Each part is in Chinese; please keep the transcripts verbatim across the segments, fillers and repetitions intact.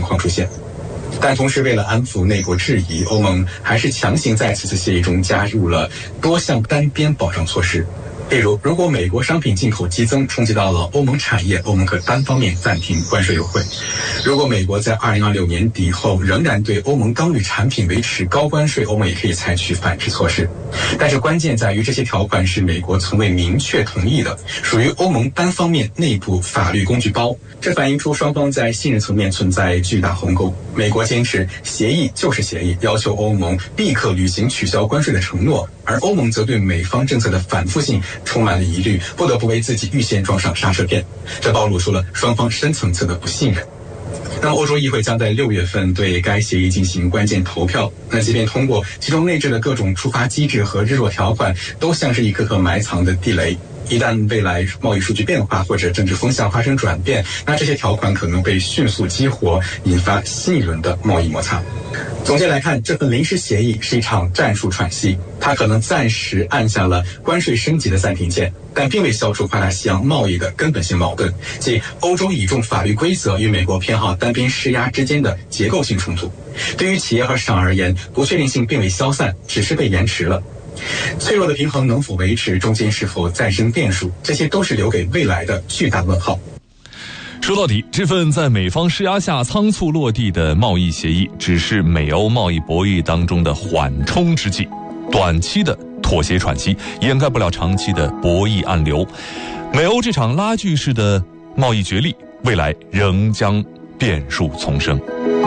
况出现。但同时为了安抚内国质疑，欧盟还是强行在此次协议中加入了多项单边保障措施。例如，如果美国商品进口激增冲击到了欧盟产业，欧盟可单方面暂停关税优惠。如果美国在二零二六年底后仍然对欧盟钢铝产品维持高关税，欧盟也可以采取反制措施。但是关键在于这些条款是美国从未明确同意的，属于欧盟单方面内部法律工具包。这反映出双方在信任层面存在巨大鸿沟。美国坚持协议就是协议，要求欧盟立刻履行取消关税的承诺，而欧盟则对美方政策的反复性充满了疑虑，不得不为自己预先装上刹车片。这暴露出了双方深层次的不信任。那么欧洲议会将在六月份对该协议进行关键投票。那即便通过，其中内置的各种触发机制和日落条款都像是一颗颗埋藏的地雷。一旦未来贸易数据变化或者政治风向发生转变，那这些条款可能被迅速激活，引发新一轮的贸易摩擦。总结来看，这份临时协议是一场战术喘息，它可能暂时按下了关税升级的暂停键，但并未消除跨大西洋贸易的根本性矛盾，即欧洲倚重法律规则与美国偏好单边施压之间的结构性冲突。对于企业和市场而言，不确定性并未消散，只是被延迟了。脆弱的平衡能否维持，中间是否再生变数，这些都是留给未来的巨大问号。 说到底，这份在美方施压下仓促落地的贸易协议，只是美欧贸易博弈当中的缓冲之计，短期的妥协喘息掩盖不了长期的博弈暗流。美欧这场拉锯式的贸易角力，未来仍将变数丛生。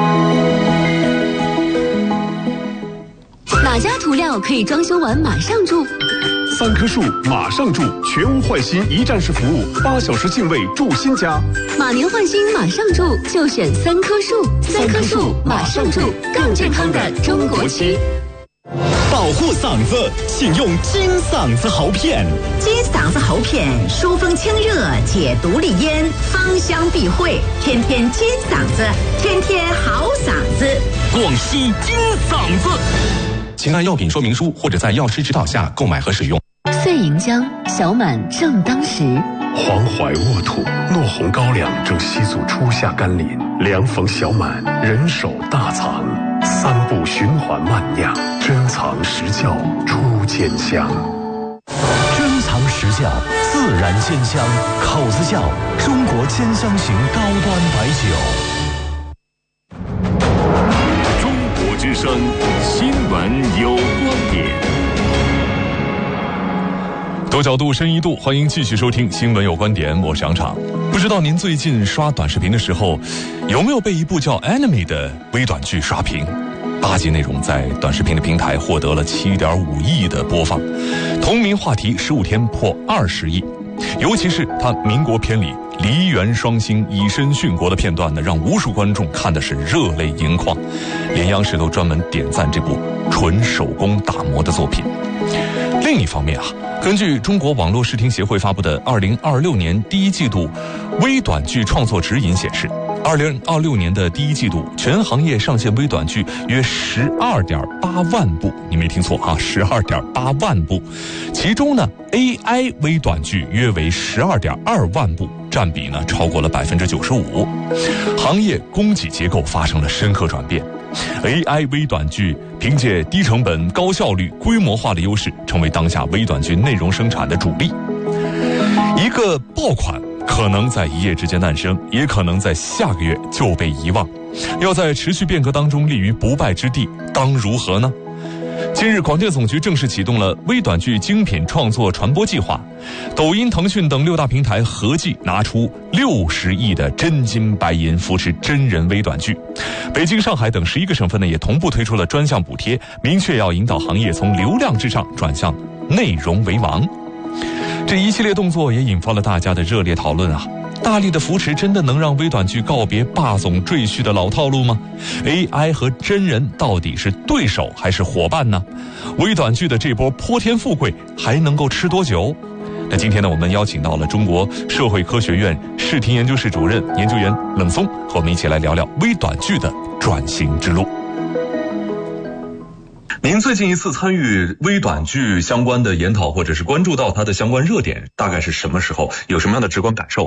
哪家涂料可以装修完马上住？ 三棵树马上住，全屋换新一站式服务，八小时净位住新家。 马年换新马上住，就选三棵树。三棵树马上住，更健康的中国区。 保护嗓子，请用金嗓子喉片。 金嗓子喉片疏风清热，解毒利咽，芳香避秽，天天金嗓子，天天好嗓子。 广西金嗓子。 请按药品说明书或者在药师指导下购买和使用。 碎银浆，小满正当时。 黄淮沃土，糯红高粱正吸足初夏甘霖，凉逢小满，人手大藏。三步循环慢酿，珍藏实窖出坚香。 珍藏实窖，自然鲜香。口子窖，中国坚香型高端白酒。 中国之声，新闻有观点。 多角度，深一度，欢迎继续收听新闻有观点，我是杨昶。不知道您最近刷短视频的时候，有没有被一部叫 Enemy 的微短剧刷屏？八集内容在短视频的平台获得了 七点五亿的播放，同名话题十五天破二十亿。尤其是他民国片里梨园双星以身殉国的片段呢，让无数观众看的是热泪盈眶，连央视都专门点赞这部纯手工打磨的作品。另一方面啊，根据中国网络视听协会发布的二零二六年第一季度微短剧创作指引显示，二零二六年的第一季度全行业上线微短剧约十二点八万部，你没听错啊，十二点八万部。其中呢 A I 微短剧约为十二点二万部，占比呢超过了百分之九十五。行业供给结构发生了深刻转变。A I 微短剧凭借低成本、高效率、规模化的优势，成为当下微短剧内容生产的主力。一个爆款可能在一夜之间诞生，也可能在下个月就被遗忘。要在持续变革当中立于不败之地，当如何呢？近日，广电总局正式启动了微短剧精品创作传播计划，抖音、腾讯等六大平台合计拿出六十亿的真金白银扶持真人微短剧。北京、上海等十一个省份呢，也同步推出了专项补贴，明确要引导行业从流量至上转向内容为王。这一系列动作也引发了大家的热烈讨论啊！大力的扶持真的能让微短剧告别霸总赘婿的老套路吗？ A I 和真人到底是对手还是伙伴呢？微短剧的这波泼天富贵还能够吃多久？那今天呢，我们邀请到了中国社会科学院视听研究室主任研究员冷松，和我们一起来聊聊微短剧的转型之路。您最近一次参与微短剧相关的研讨，或者是关注到它的相关热点，大概是什么时候？有什么样的直观感受呢？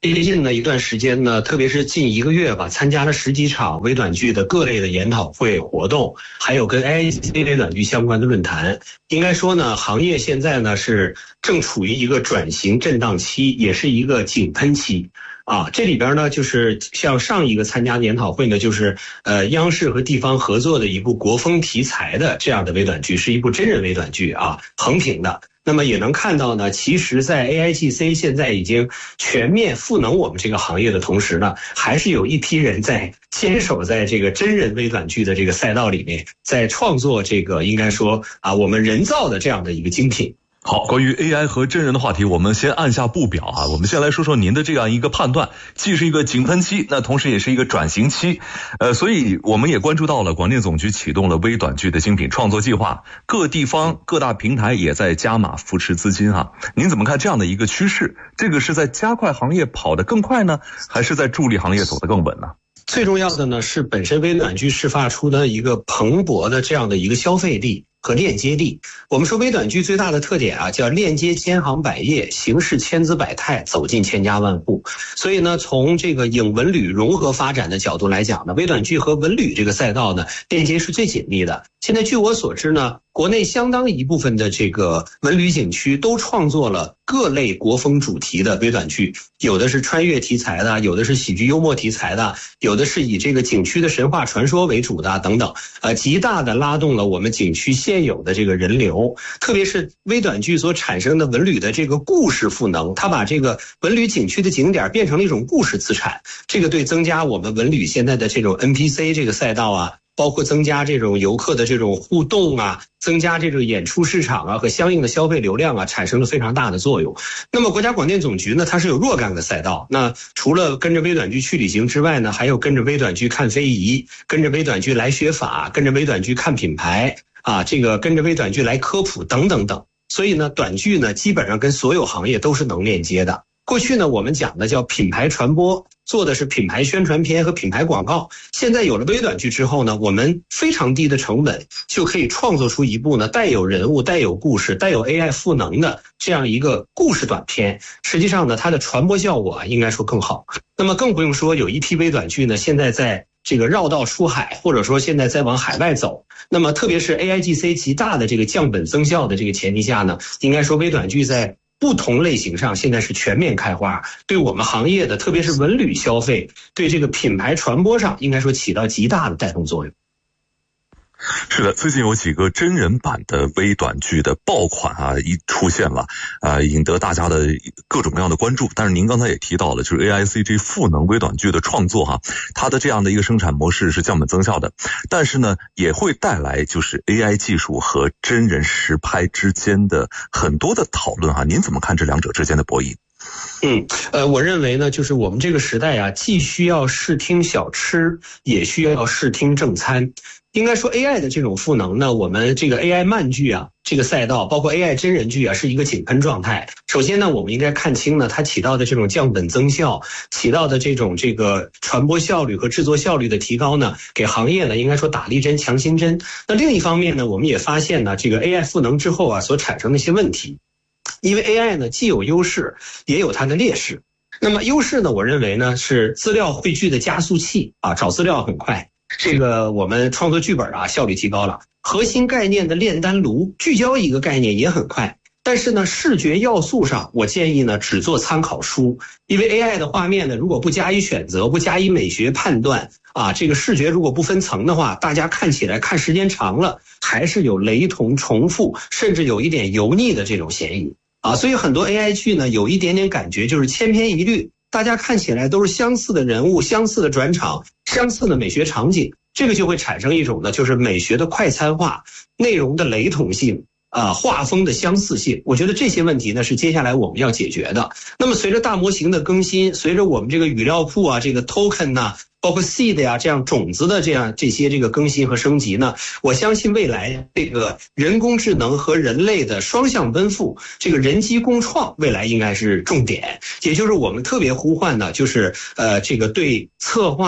最近的一段时间呢，特别是近一个月吧，参加了十几场微短剧的各类的研讨会活动，还有跟 A I G C 微短剧相关的论坛。应该说呢，行业现在呢是正处于一个转型震荡期，也是一个井喷期。啊，这里边呢，就是像上一个参加研讨会呢，就是呃央视和地方合作的一部国风题材的这样的微短剧，是一部真人微短剧啊，横屏的。那么也能看到呢，其实在 A I G C 现在已经全面赋能我们这个行业的同时呢，还是有一批人在坚守在这个真人微短剧的这个赛道里面，在创作这个应该说啊我们人造的这样的一个精品。 好，关于 A I 和真人的话题，我们先按下不表啊。我们先来说说您的这样一个判断，既是一个井喷期，那同时也是一个转型期。呃，所以我们也关注到了广电总局启动了微短剧的精品创作计划，各地方各大平台也在加码扶持资金哈。您怎么看这样的一个趋势？这个是在加快行业跑得更快呢，还是在助力行业走得更稳呢？ 最重要的呢是本身微短剧释放出的一个蓬勃的这样的一个消费力和链接力。我们说微短剧最大的特点啊，叫链接千行百业，形式千姿百态，走进千家万户。所以呢，从这个影文旅融合发展的角度来讲呢，微短剧和文旅这个赛道呢，链接是最紧密的。现在据我所知呢，国内相当一部分的这个文旅景区都创作了各类国风主题的微短剧，有的是穿越题材的，有的是喜剧幽默题材的，有的是以这个景区的神话传说为主的等等，呃，极大的拉动了我们景区现有的这个人流。特别是微短剧所产生的文旅的这个故事赋能，它把这个文旅景区的景点变成了一种故事资产，这个对增加我们文旅现在的这种 N P C 这个赛道啊，包括增加这种游客的这种互动啊，增加这种演出市场啊和相应的消费流量啊，产生了非常大的作用。那么国家广电总局呢，它是有若干个赛道，那除了跟着微短剧去旅行之外呢，还有跟着微短剧看非遗，跟着微短剧来学法，跟着微短剧看品牌啊，这个跟着微短剧来科普等等等。所以呢，短剧呢基本上跟所有行业都是能链接的。过去呢，我们讲的叫品牌传播，做的是品牌宣传片和品牌广告。现在有了微短剧之后呢，我们非常低的成本就可以创作出一部呢带有人物、带有故事、带有 A I 赋能的这样一个故事短片。实际上呢，它的传播效果啊，应该说更好。那么更不用说有一批微短剧呢，现在在这个绕道出海，或者说现在在往海外走。那么特别是 A I G C 极大的这个降本增效的这个前提下呢，应该说微短剧在不同类型上现在是全面开花，对我们行业的特别是文旅消费，对这个品牌传播上应该说起到极大的带动作用。 是的，最近有几个真人版的微短剧的爆款啊，一出现了，啊，引得大家的各种各样的关注。但是您刚才也提到了，就是 A I C G 赋能微短剧的创作哈，它的这样的一个生产模式是降本增效的，但是呢，也会带来就是 A I 技术和真人实拍之间的很多的讨论哈。您怎么看这两者之间的博弈？ 嗯，呃，我认为呢，就是我们这个时代啊，既需要视听小吃，也需要视听正餐。应该说 A I 的这种赋能呢，我们这个 A I 漫剧啊，这个赛道，包括 A I 真人剧啊，是一个井喷状态。首先呢，我们应该看清呢，它起到的这种降本增效，起到的这种这个传播效率和制作效率的提高呢，给行业呢应该说打了一针强心针。那另一方面呢，我们也发现呢，这个 A I 赋能之后啊，所产生的一些问题。因为 A I 呢既有优势，也有它的劣势。那么优势呢，我认为呢是资料汇聚的加速器啊，找资料很快。这个我们创作剧本啊，效率提高了。核心概念的炼丹炉，聚焦一个概念也很快。但是呢，视觉要素上，我建议呢只做参考书，因为 A I 的画面呢，如果不加以选择，不加以美学判断啊，这个视觉如果不分层的话，大家看起来看时间长了，还是有雷同重复，甚至有一点油腻的这种嫌疑啊。所以很多 A I 剧呢，有一点点感觉就是千篇一律。大家看起来都是相似的人物、相似的转场、相似的美学场景，这个就会产生一种呢，就是美学的快餐化、内容的雷同性啊、画风的相似性。我觉得这些问题呢是接下来我们要解决的。那么随着大模型的更新，随着我们这个语料库啊、这个 token 呐、啊，包括 seed 呀、啊、这样种子的这样这些这个更新和升级呢，我相信未来这个人工智能和人类的双向奔赴，这个人机共创未来应该是重点。也就是我们特别呼唤呢，就是呃这个对策划、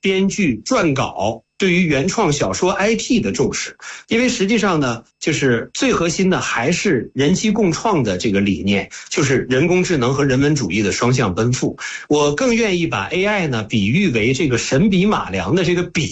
编剧、撰稿，对于原创小说 I P 的重视。因为实际上呢，就是最核心的还是人机共创的这个理念，就是人工智能和人文主义的双向奔赴。我更愿意把 A I 呢比喻为这个神笔马良的这个笔。